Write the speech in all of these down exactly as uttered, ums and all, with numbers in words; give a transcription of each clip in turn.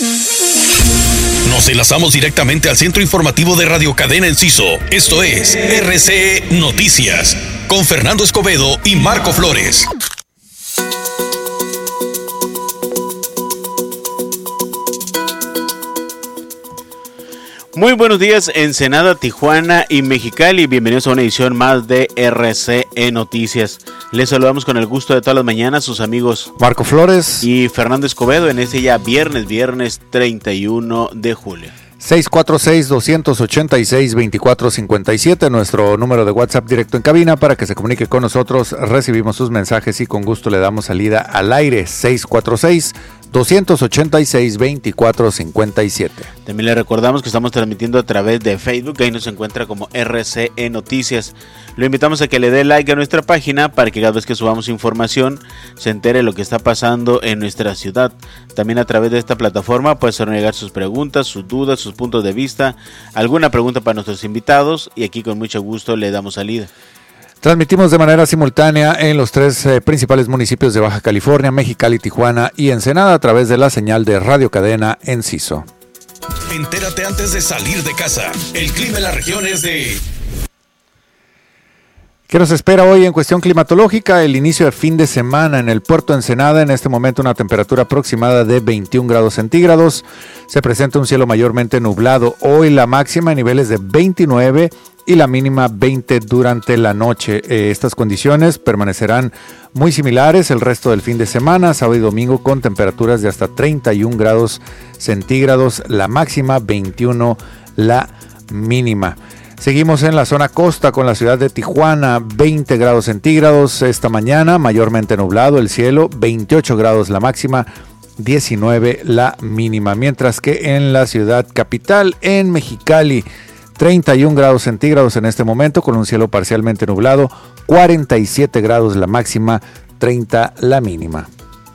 Nos enlazamos directamente al centro informativo de Radio Cadena Enciso. Esto es R C E Noticias, con Fernando Escobedo y Marco Flores. Muy buenos días, Ensenada, Tijuana y Mexicali. Bienvenidos a una edición más de R C E Noticias. Les saludamos con el gusto de todas las mañanas sus amigos Marco Flores y Fernando Escobedo en este ya viernes, viernes treinta y uno de julio. seis cuatro seis, dos ocho seis, dos cuatro cinco siete, nuestro número de WhatsApp directo en cabina para que se comunique con nosotros. Recibimos sus mensajes y con gusto le damos salida al aire. seis cuatro seis, dos ocho seis, dos cuatro cinco siete. También le recordamos que estamos transmitiendo a través de Facebook, ahí nos encuentra como R C E Noticias. Lo invitamos a que le dé like a nuestra página para que cada vez que subamos información se entere de lo que está pasando en nuestra ciudad. También a través de esta plataforma puede hacer llegar sus preguntas, sus dudas, sus puntos de vista, alguna pregunta para nuestros invitados y aquí con mucho gusto le damos salida. Transmitimos de manera simultánea en los tres eh, principales municipios de Baja California, Mexicali, Tijuana y Ensenada a través de la señal de Radio Cadena Enciso. Entérate antes de salir de casa. El clima en la región es de... ¿Qué nos espera hoy en cuestión climatológica? El inicio de fin de semana en el puerto Ensenada, en este momento una temperatura aproximada de veintiún grados centígrados. Se presenta un cielo mayormente nublado. Hoy la máxima en niveles de veintinueve y la mínima veinte durante la noche. Eh, estas condiciones permanecerán muy similares el resto del fin de semana, sábado y domingo, con temperaturas de hasta treinta y un grados centígrados, la máxima veintiuno, la mínima. Seguimos en la zona costa con la ciudad de Tijuana, veinte grados centígrados esta mañana, mayormente nublado el cielo, veintiocho grados la máxima, diecinueve la mínima. Mientras que en la ciudad capital, en Mexicali, treinta y un grados centígrados en este momento con un cielo parcialmente nublado, cuarenta y siete grados la máxima, treinta la mínima.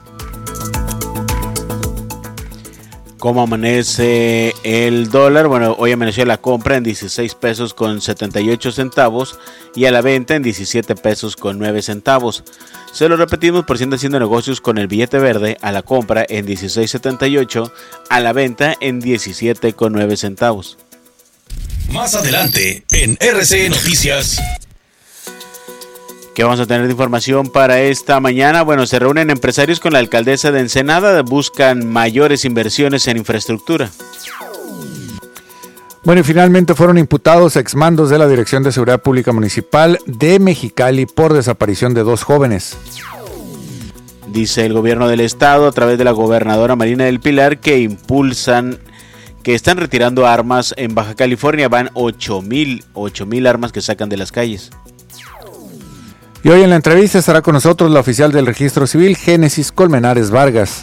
¿Cómo amanece el dólar? Bueno, hoy amaneció la compra en dieciséis pesos con setenta y ocho centavos y a la venta en diecisiete pesos con nueve centavos. Se lo repetimos por si anda haciendo negocios con el billete verde, a la compra en dieciséis setenta y ocho, a la venta en diecisiete con nueve centavos. Más adelante en R C E Noticias. ¿Qué vamos a tener de información para esta mañana? Bueno, se reúnen empresarios con la alcaldesa de Ensenada, buscan mayores inversiones en infraestructura. Bueno, y finalmente fueron imputados exmandos de la Dirección de Seguridad Pública Municipal de Mexicali por desaparición de dos jóvenes. Dice el gobierno del estado a través de la gobernadora Marina del Pilar que impulsan, que están retirando armas en Baja California. Van ocho mil armas que sacan de las calles. Y hoy en la entrevista estará con nosotros la oficial del Registro Civil, Génesis Colmenares Vargas.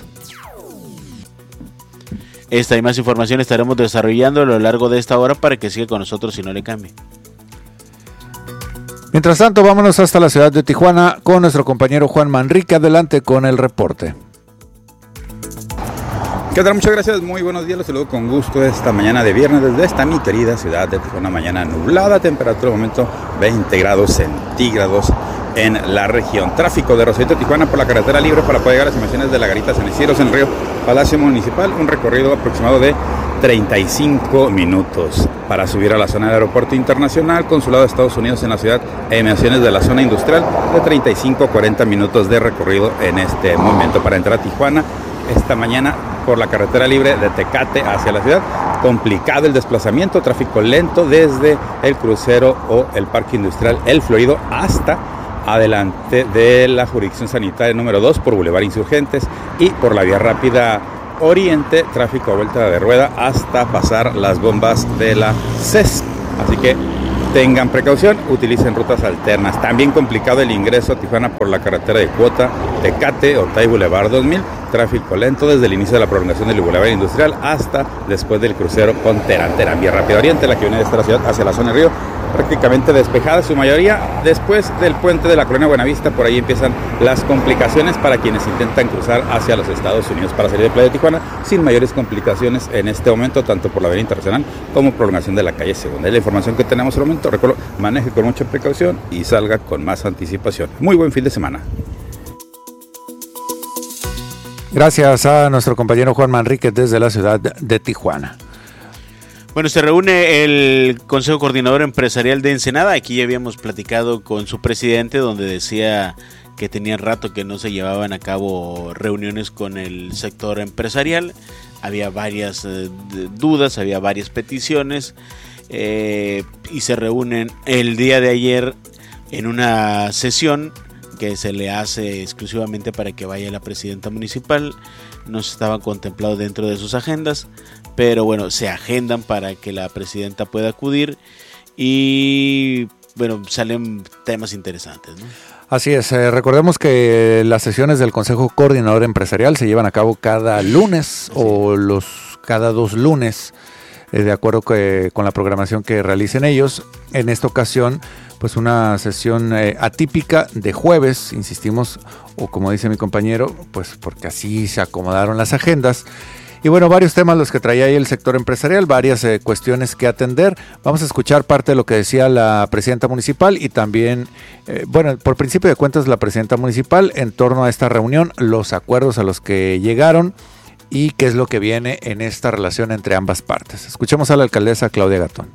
Esta y más información estaremos desarrollando a lo largo de esta hora para que siga con nosotros y no le cambie. Mientras tanto, vámonos hasta la ciudad de Tijuana con nuestro compañero Juan Manrique. Adelante con el reporte. ¿Qué tal? Muchas gracias, muy buenos días, los saludo con gusto esta mañana de viernes desde esta mi querida ciudad de Tijuana. Mañana nublada, temperatura de momento veinte grados centígrados en la región. Tráfico de Rosarito, Tijuana por la carretera libre para poder llegar a las inmediaciones de la Garita San Isidro en Río Palacio Municipal, un recorrido aproximado de treinta y cinco minutos. Para subir a la zona del aeropuerto internacional, consulado de Estados Unidos en la ciudad, emisiones de la zona industrial de treinta y cinco a cuarenta minutos de recorrido en este momento. Para entrar a Tijuana esta mañana por la carretera libre de Tecate hacia la ciudad, complicado el desplazamiento, tráfico lento desde el crucero o el parque industrial El Florido hasta adelante de la jurisdicción sanitaria número dos por Boulevard Insurgentes y por la vía rápida Oriente, tráfico a vuelta de rueda hasta pasar las bombas de la C E S. Así que tengan precaución, utilicen rutas alternas. También complicado el ingreso a Tijuana por la carretera de Cuota, Tecate, Otay Boulevard dos mil. Tráfico lento desde el inicio de la prolongación del Boulevard Industrial hasta después del crucero con Terán. Terán, vía rápida Oriente, la que viene de esta ciudad hacia la zona de Río, prácticamente despejada su mayoría. Después del puente de la Colonia Buenavista, por ahí empiezan las complicaciones para quienes intentan cruzar hacia los Estados Unidos para salir de Playa de Tijuana, sin mayores complicaciones en este momento, tanto por la avenida Internacional como prolongación de la calle Segunda. Es la información que tenemos en el momento. Recuerdo, maneje con mucha precaución y salga con más anticipación. Muy buen fin de semana. Gracias a nuestro compañero Juan Manríquez desde la ciudad de Tijuana. Bueno, se reúne el Consejo Coordinador Empresarial de Ensenada. Aquí ya habíamos platicado con su presidente, donde decía que tenía rato que no se llevaban a cabo reuniones con el sector empresarial. Había varias eh, dudas, había varias peticiones eh, y se reúnen el día de ayer en una sesión que se le hace exclusivamente para que vaya la presidenta municipal. No estaba contemplado dentro de sus agendas, pero bueno, se agendan para que la presidenta pueda acudir y bueno, salen temas interesantes, ¿no? Así es, eh, recordemos que las sesiones del Consejo Coordinador Empresarial se llevan a cabo cada lunes o los cada dos lunes, eh, de acuerdo que, con la programación que realicen ellos. En esta ocasión, pues una sesión eh, atípica de jueves, insistimos, o como dice mi compañero, pues porque así se acomodaron las agendas. Y bueno, varios temas los que traía ahí el sector empresarial, varias eh, cuestiones que atender. Vamos a escuchar parte de lo que decía la presidenta municipal y también, eh, bueno, por principio de cuentas, la presidenta municipal en torno a esta reunión, los acuerdos a los que llegaron y qué es lo que viene en esta relación entre ambas partes. Escuchemos a la alcaldesa Claudia Gatón.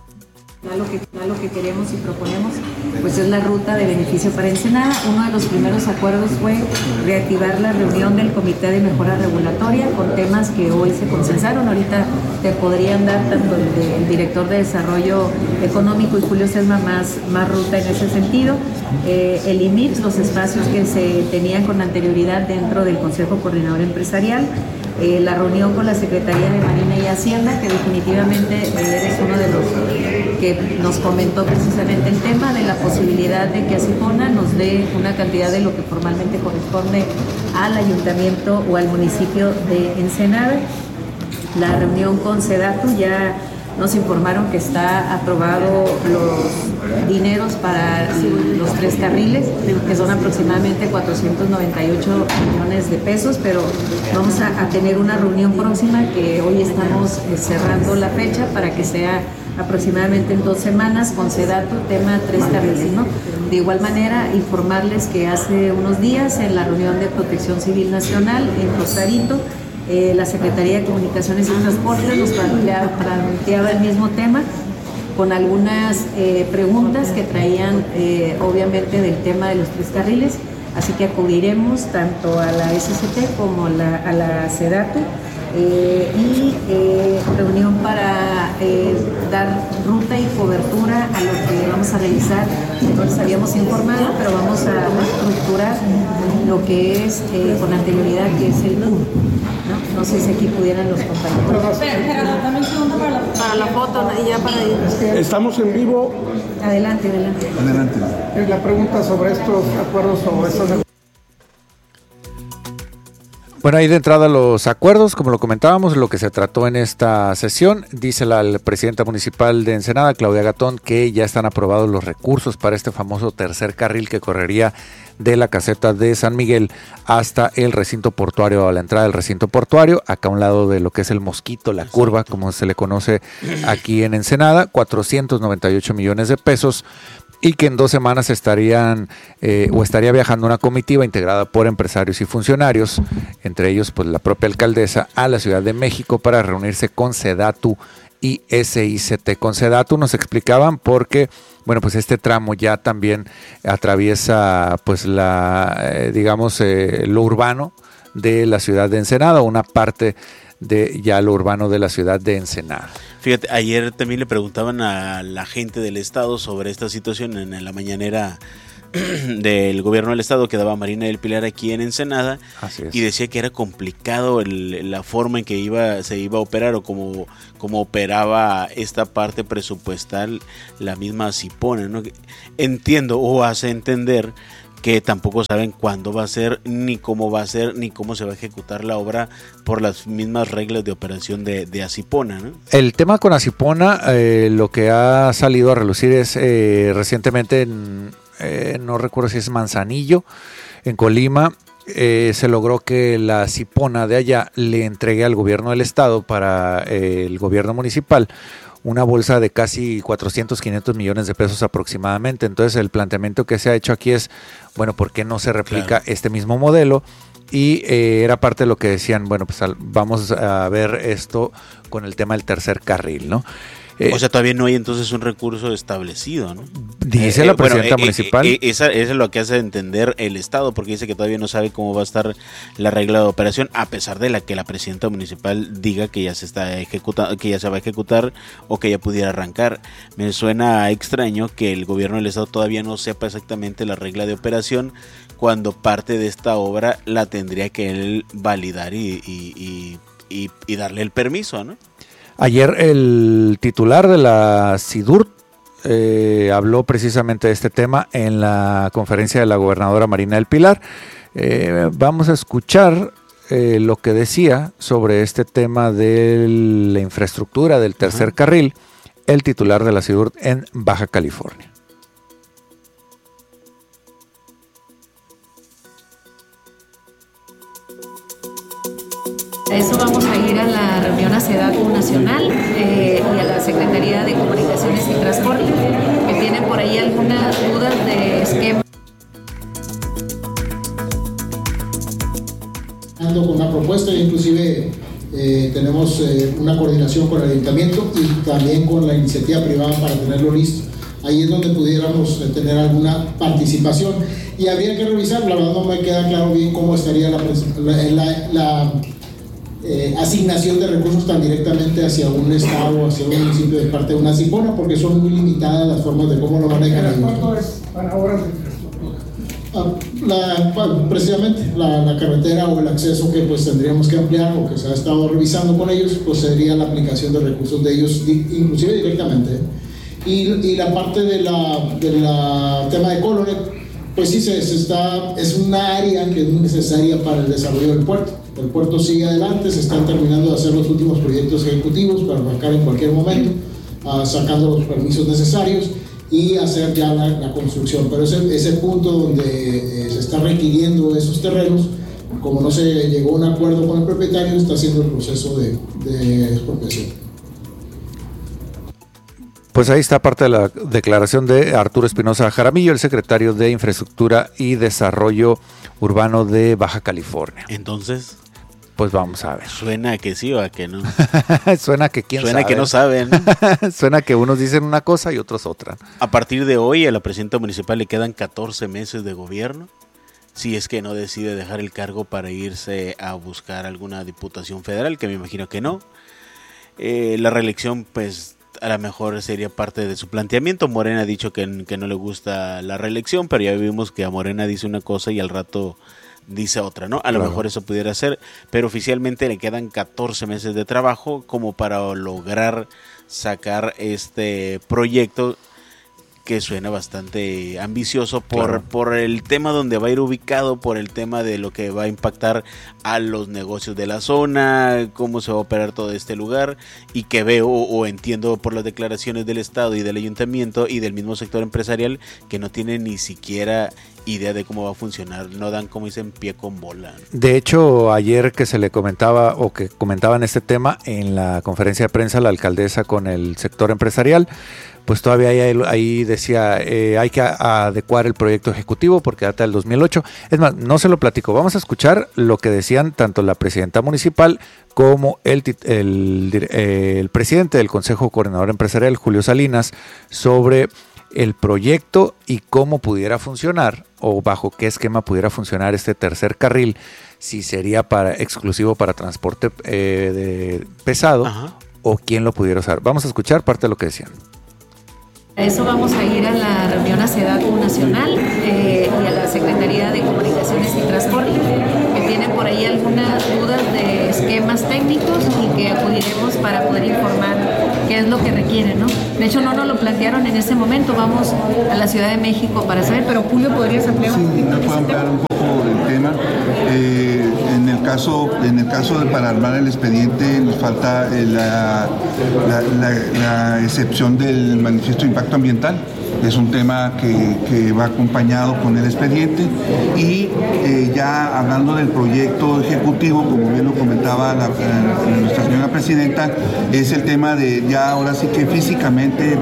Lo que, lo que queremos y proponemos pues es la ruta de beneficio para Ensenada. Uno de los primeros acuerdos fue reactivar la reunión del Comité de Mejora Regulatoria con temas que hoy se consensaron. Ahorita te podrían dar tanto el, de, el director de Desarrollo Económico y Julio Sesma más, más ruta en ese sentido. Eh, el I M I P S, los espacios que se tenían con anterioridad dentro del Consejo Coordinador Empresarial. Eh, la reunión con la Secretaría de Marina y Hacienda, que definitivamente eh, eres uno de los que nos comentó precisamente el tema de la posibilidad de que Asipona nos dé una cantidad de lo que formalmente corresponde al ayuntamiento o al municipio de Ensenada. La reunión con SEDATU, ya nos informaron que está aprobado los dineros para los tres carriles, que son aproximadamente cuatrocientos noventa y ocho millones de pesos, pero vamos a, a tener una reunión próxima que hoy estamos eh, cerrando la fecha para que sea aproximadamente en dos semanas con SEDATU, tema tres carriles, ¿no? De igual manera, informarles que hace unos días en la reunión de Protección Civil Nacional en Rosarito, Eh, la Secretaría de Comunicaciones y Transportes nos planteaba, planteaba el mismo tema con algunas eh, preguntas que traían eh, obviamente del tema de los tres carriles, así que acudiremos tanto a la S C T como la, a la SEDATU eh, y eh, reunión para eh, dar ruta y cobertura a lo que vamos a realizar. No les habíamos informado, pero vamos a estructurar lo que es eh, con anterioridad, que es el P U M. ¿No? No sé si aquí pudieran los compañeros. Gerardo, dame un segundo para la, para la foto y ya para ir. Estamos en vivo. Adelante, adelante. Adelante. La pregunta sobre estos acuerdos o estas... Bueno, ahí de entrada los acuerdos, como lo comentábamos, lo que se trató en esta sesión. Dice la, la presidenta municipal de Ensenada, Claudia Gatón, que ya están aprobados los recursos para este famoso tercer carril que correría de la caseta de San Miguel hasta el recinto portuario, a la entrada del recinto portuario, acá a un lado de lo que es el Mosquito, la curva, como se le conoce aquí en Ensenada, cuatrocientos noventa y ocho millones de pesos. Y que en dos semanas estarían eh, o estaría viajando una comitiva integrada por empresarios y funcionarios, entre ellos pues la propia alcaldesa, a la Ciudad de México para reunirse con SEDATU y S I C T. Con SEDATU nos explicaban porque, bueno, pues este tramo ya también atraviesa pues la, eh, digamos, eh, lo urbano de la ciudad de Ensenada, una parte de ya lo urbano de la ciudad de Ensenada. Fíjate, ayer también le preguntaban a la gente del estado sobre esta situación en la mañanera del gobierno del estado que daba Marina del Pilar aquí en Ensenada. Así es. Y decía que era complicado el, la forma en que iba se iba a operar o cómo, cómo operaba esta parte presupuestal la misma Asipona, ¿no? Entiendo o hace entender que tampoco saben cuándo va a ser, ni cómo va a ser, ni cómo se va a ejecutar la obra por las mismas reglas de operación de, de Asipona, ¿no? El tema con Asipona, eh, lo que ha salido a relucir es eh, recientemente, en, eh, no recuerdo si es Manzanillo, en Colima, eh, se logró que la Asipona de allá le entregue al gobierno del estado para eh, el gobierno municipal una bolsa de casi cuatrocientos, quinientos millones de pesos aproximadamente. Entonces el planteamiento que se ha hecho aquí es, bueno, ¿por qué no se replica claro. este mismo modelo? y eh, era parte de lo que decían, bueno, pues al, vamos a ver esto con el tema del tercer carril, ¿no? Eh, o sea, todavía no hay entonces un recurso establecido, ¿no? Dice eh, la presidenta bueno, municipal. Eh, eh, esa, esa es lo que hace entender el Estado, porque dice que todavía no sabe cómo va a estar la regla de operación, a pesar de la que la presidenta municipal diga que ya se está ejecutando, que ya se va a ejecutar o que ya pudiera arrancar. Me suena extraño que el gobierno del Estado todavía no sepa exactamente la regla de operación, cuando parte de esta obra la tendría que él validar y, y, y, y, y darle el permiso, ¿no? Ayer el titular de la SIDURT eh, habló precisamente de este tema en la conferencia de la gobernadora Marina del Pilar. Eh, vamos a escuchar eh, lo que decía sobre este tema de la infraestructura del tercer uh-huh. carril, el titular de la SIDURT en Baja California. A eso vamos a ir a la reunión a SEDATU Nacional eh, y a la Secretaría de Comunicaciones y Transporte, que tienen por ahí algunas dudas de esquema. Con una propuesta, inclusive eh, tenemos eh, una coordinación con el ayuntamiento y también con la iniciativa privada para tenerlo listo. Ahí es donde pudiéramos eh, tener alguna participación y habría que revisar. La verdad no me queda claro bien cómo estaría la, la, la, la Eh, asignación de recursos tan directamente hacia un estado o hacia un municipio de parte de una CIPONA, porque son muy limitadas las formas de cómo lo manejan. ¿Cuánto es para obras de infraestructura? Ah, la, bueno, precisamente la, la carretera o el acceso que pues tendríamos que ampliar o que se ha estado revisando con ellos, pues sería la aplicación de recursos de ellos, inclusive directamente. Y, y la parte de la, de la tema de Colonet, pues sí, se, se está, es una área que es muy necesaria para el desarrollo del puerto. El puerto sigue adelante, se están terminando de hacer los últimos proyectos ejecutivos para arrancar en cualquier momento, uh, sacando los permisos necesarios y hacer ya la, la construcción. Pero ese, ese punto donde eh, se está requiriendo esos terrenos, como no se llegó a un acuerdo con el propietario, está haciendo el proceso de, de expropiación. Pues ahí está parte de la declaración de Arturo Espinosa Jaramillo, el secretario de Infraestructura y Desarrollo Urbano de Baja California. Entonces, pues vamos a ver. Suena a que sí o a que no. Suena que quién Suena sabe. que no saben. Suena que unos dicen una cosa y otros otra. A partir de hoy a la presidenta municipal le quedan catorce meses de gobierno, si es que no decide dejar el cargo para irse a buscar alguna diputación federal, que me imagino que no. Eh, la reelección, pues, a lo mejor sería parte de su planteamiento. Morena ha dicho que, que no le gusta la reelección, pero ya vimos que a Morena dice una cosa y al rato dice otra, ¿no? A lo claro. mejor eso pudiera ser, pero oficialmente le quedan catorce meses de trabajo como para lograr sacar este proyecto que suena bastante ambicioso por, claro. por el tema donde va a ir ubicado, por el tema de lo que va a impactar a los negocios de la zona, cómo se va a operar todo este lugar, y que veo o entiendo por las declaraciones del Estado y del Ayuntamiento y del mismo sector empresarial que no tienen ni siquiera idea de cómo va a funcionar, no dan, como dicen, pie con bola. De hecho, ayer que se le comentaba o que comentaban este tema en la conferencia de prensa la alcaldesa con el sector empresarial, pues todavía ahí, ahí decía eh, hay que a, adecuar el proyecto ejecutivo porque data del dos mil ocho. Es más, no se lo platico, vamos a escuchar lo que decían tanto la presidenta municipal como el, el, el presidente del Consejo Coordinador Empresarial, Julio Salinas, sobre el proyecto y cómo pudiera funcionar o bajo qué esquema pudiera funcionar este tercer carril, si sería para exclusivo para transporte eh, de pesado. Ajá. O quién lo pudiera usar. Vamos a escuchar parte de lo que decían. A eso vamos a ir a la reunión a SEDATU Nacional eh, y a la Secretaría de Comunicaciones y Transporte, que tienen por ahí algunas dudas de esquemas técnicos y que acudiremos para poder informar qué es lo que requieren, ¿no? De hecho, no nos lo plantearon en ese momento, vamos a la Ciudad de México para saber, pero Julio, ¿podrías ampliar un poquito? Sí, me puedo ampliar un poco el tema. Eh, en el caso, en el caso de para armar el expediente nos falta eh, la, la, la, la excepción del manifiesto de impacto ambiental. es un tema que, que va acompañado con el expediente. Y eh, ya hablando del proyecto ejecutivo, como bien lo comentaba la, eh, nuestra señora presidenta, es el tema de ya ahora sí que físicamente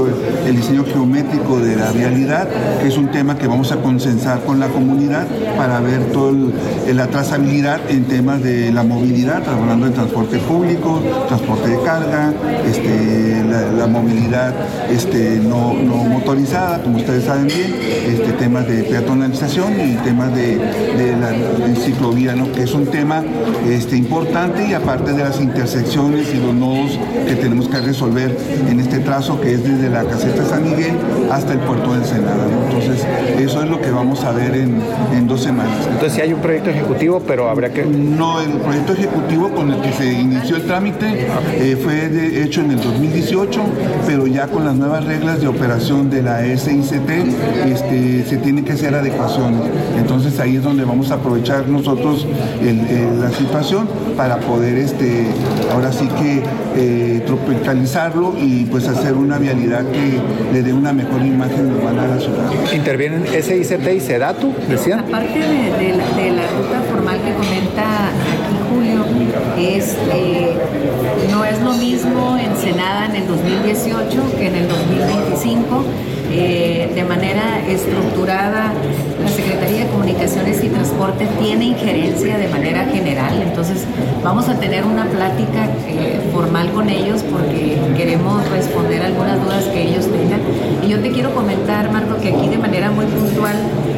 el diseño geométrico de la vialidad, que es un tema que vamos a consensar con la comunidad para ver toda la trazabilidad en temas de la movilidad, hablando de transporte público, transporte de carga, este, la, la movilidad este, no, no motorizada, como ustedes saben bien, este, temas de peatonalización y temas de, de la de ciclovía, ¿no? Que es un tema este, importante, y aparte de las intersecciones y los nodos que tenemos que resolver en este trazo, que es desde la caseta San Miguel hasta el puerto de Ensenada, ¿no? Entonces, eso es lo que vamos a ver en, en dos semanas. Entonces, sí hay un proyecto ejecutivo, pero habría que... No, el proyecto ejecutivo con el que se inició el trámite eh, fue de hecho en el dos mil dieciocho, pero ya con las nuevas reglas de operación de la S I C T este, se tienen que hacer adecuaciones. Entonces, ahí es donde vamos a aprovechar nosotros el, el, la situación para poder este, ahora sí que eh, tropicalizarlo y pues hacer una vialidad que le dé una mejor imagen urbana a la ciudad. ¿Intervienen S I C T y SEDATU, decían? Aparte de, de, la, de la ruta formal que comenta aquí Julio, es, eh, no es lo mismo Ensenada en el dos mil dieciocho que en el dos mil veinticinco. Eh, de manera estructurada, la Secretaría de Comunicaciones y Transporte tiene injerencia de manera general, entonces vamos a tener una plática eh, formal con ellos porque queremos responder algunas dudas que ellos tengan. Y yo te quiero comentar, Marco, que aquí de manera muy puntual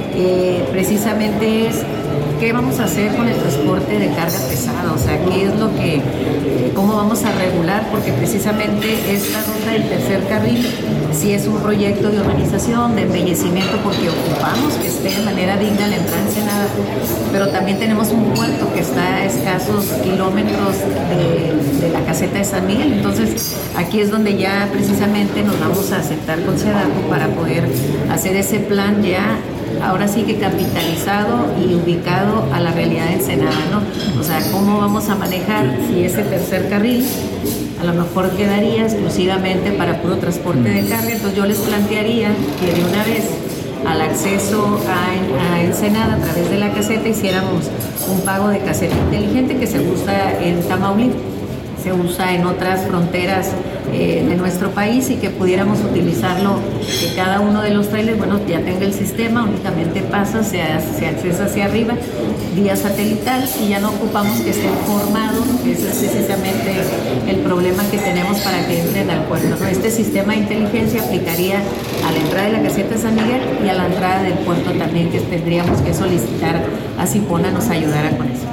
eh, precisamente es qué vamos a hacer con el transporte de carga pesada, o sea, qué es lo que, cómo vamos a regular, porque precisamente esta ruta del tercer carril sí es un proyecto de urbanización, de embellecimiento, porque ocupamos que esté de manera digna la entrada en Ensenada, pero también tenemos un puerto que está a escasos kilómetros de, de la caseta de San Miguel, entonces aquí es donde ya precisamente nos vamos a aceptar con SEDATU para poder hacer ese plan ya ahora sí que capitalizado y ubicado a la realidad de Ensenada, ¿no? O sea, cómo vamos a manejar si ese tercer carril a lo mejor quedaría exclusivamente para puro transporte de carga. Entonces yo les plantearía que de una vez al acceso a, a Ensenada a través de la caseta hiciéramos un pago de caseta inteligente que se usa en Tamaulipas, se usa en otras fronteras eh, de nuestro país, y que pudiéramos utilizarlo, que cada uno de los trailers, bueno, ya tenga el sistema, únicamente pasa, se, se accesa hacia arriba, vía satelital, y ya no ocupamos que estén formados, que ese es precisamente el problema que tenemos para que entren al puerto, ¿no? Este sistema de inteligencia aplicaría a la entrada de la caseta de San Miguel y a la entrada del puerto también, que tendríamos que solicitar a Cipona nos ayudara con eso.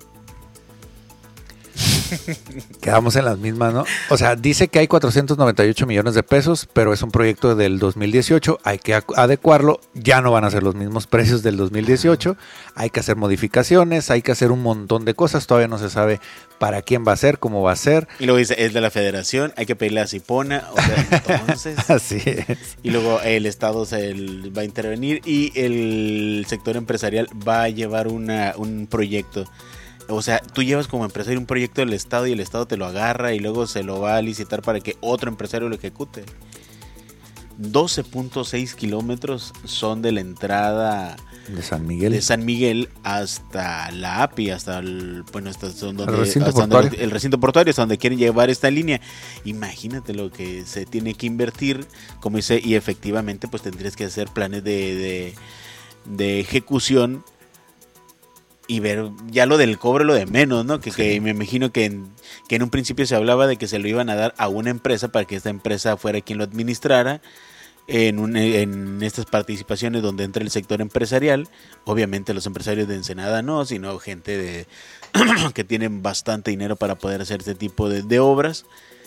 Quedamos en las mismas, ¿no? O sea, dice que hay cuatrocientos noventa y ocho millones de pesos, pero es un proyecto del dos mil dieciocho, hay que adecuarlo, ya no van a ser los mismos precios del dos mil dieciocho, hay que hacer modificaciones, hay que hacer un montón de cosas, todavía no se sabe para quién va a ser, cómo va a ser. Y luego dice, es de la federación, hay que pedirle a Cipona, o sea, entonces... Así es. Y luego el Estado se va a intervenir y el sector empresarial va a llevar una, un proyecto. O sea, tú llevas como empresario un proyecto del Estado y el Estado te lo agarra y luego se lo va a licitar para que otro empresario lo ejecute. doce punto seis kilómetros son de la entrada de San Miguel, de San Miguel hasta la A P I, hasta el, bueno, hasta donde, el, recinto hasta portuario. Donde, el recinto portuario, hasta donde quieren llevar esta línea. Imagínate lo que se tiene que invertir, como dice, y efectivamente pues tendrías que hacer planes de, de, de ejecución y ver ya lo del cobre, lo de menos, ¿no? Que, sí. que me imagino que en, que en un principio se hablaba de que se lo iban a dar a una empresa para que esta empresa fuera quien lo administrara en, un, en estas participaciones donde entra el sector empresarial. Obviamente los empresarios de Ensenada no, sino gente de que tienen bastante dinero para poder hacer este tipo de, de obras.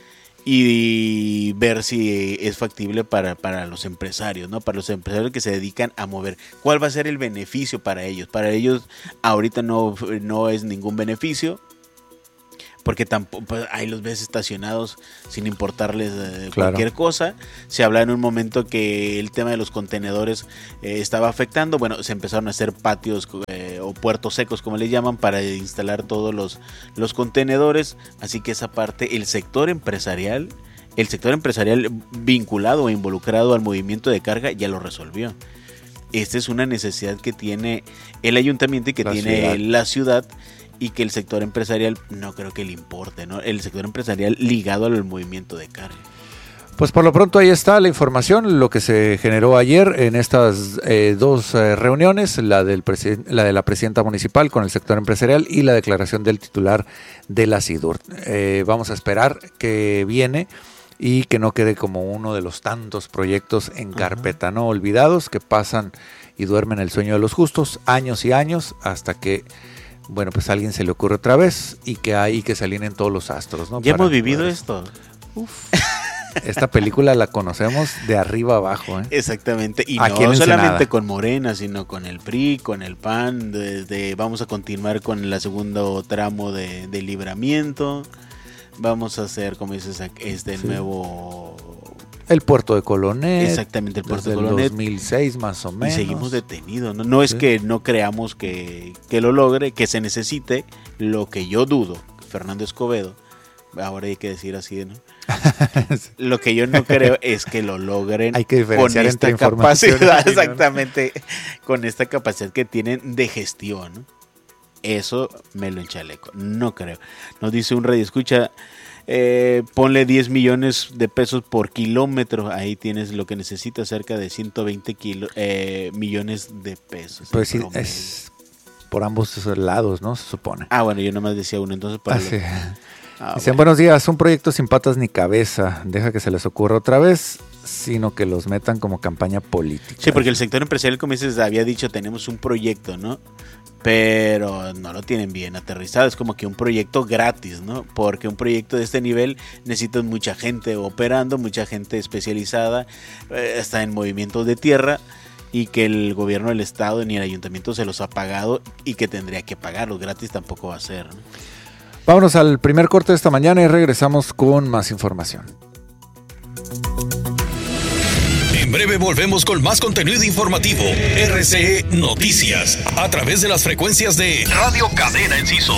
Y ver si es factible para, para los empresarios, ¿no? Para los empresarios que se dedican a mover. ¿Cuál va a ser el beneficio para ellos? Para ellos ahorita no, no es ningún beneficio, porque tampoco pues, ahí los ves estacionados sin importarles eh, claro. cualquier cosa. Se hablaba en un momento que el tema de los contenedores eh, estaba afectando. Bueno, se empezaron a hacer patios eh, o puertos secos, como le llaman, para instalar todos los, los contenedores. Así que esa parte, el sector empresarial el sector empresarial vinculado o involucrado al movimiento de carga ya lo resolvió. Esta es una necesidad que tiene el ayuntamiento y que la tiene ciudad. la ciudad y que el sector empresarial no creo que le importe, ¿no? El sector empresarial ligado al movimiento de carga. Pues por lo pronto ahí está la información, lo que se generó ayer en estas eh, dos eh, reuniones, la, del presi- la de la presidenta municipal con el sector empresarial y la declaración del titular de la SIDUR. Eh, vamos a esperar que viene y que no quede como uno de los tantos proyectos en carpeta, ¿no? Olvidados, que pasan y duermen el sueño de los justos años y años hasta que, bueno, pues a alguien se le ocurre otra vez y que hay que se alineen todos los astros, ¿no? Ya Para hemos vivido poder... esto. Uf. Esta película la conocemos de arriba abajo, ¿eh? Exactamente, y Aquí no solamente con Morena, sino con el P R I, con el P A N, desde, vamos a continuar con el segundo tramo de, de libramiento, vamos a hacer, como dices, este sí. nuevo... El puerto de Colonet. Exactamente, el puerto desde de Colonet. el dos mil seis más o menos. Y seguimos detenidos, ¿no? No es sí. que no creamos que, que lo logre, que se necesite, lo que yo dudo, Fernando Escobedo, ahora hay que decir así, ¿no? Lo que yo no creo es que lo logren hay que diferenciar con esta entre capacidad, exactamente, con esta capacidad que tienen de gestión, ¿no? Eso me lo enchaleco, no creo. Nos dice un radioescucha, eh, ponle diez millones de pesos por kilómetro, ahí tienes lo que necesitas, cerca de ciento veinte kilo, eh, millones de pesos. Pues sí, es por ambos lados, ¿no? Se supone. Ah, bueno, yo nomás decía uno, entonces para... Ah, lo... sí. Ah, Dicen, bueno. buenos días, un proyecto sin patas ni cabeza, deja que se les ocurra otra vez, sino que los metan como campaña política. Sí, porque el sector empresarial, como dices, había dicho, tenemos un proyecto, ¿no? Pero no lo tienen bien aterrizado, es como que un proyecto gratis, ¿no? Porque un proyecto de este nivel necesitas mucha gente operando, mucha gente especializada, eh, está en movimientos de tierra, y que el gobierno del estado ni el ayuntamiento se los ha pagado y que tendría que pagarlos, gratis tampoco va a ser, ¿no? Vámonos al primer corte de esta mañana y regresamos con más información. En breve volvemos con más contenido informativo. R C E Noticias, a través de las frecuencias de Radio Cadena Enciso.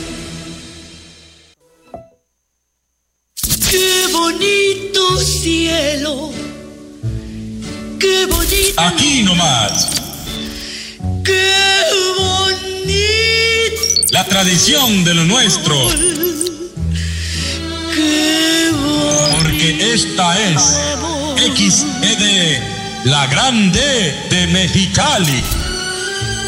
¡Qué bonito cielo! ¡Qué bonito! Aquí nomás. ¡Qué bonito! La tradición de lo nuestro. ¡Qué bonito! Porque esta es X E D, la grande de Mexicali.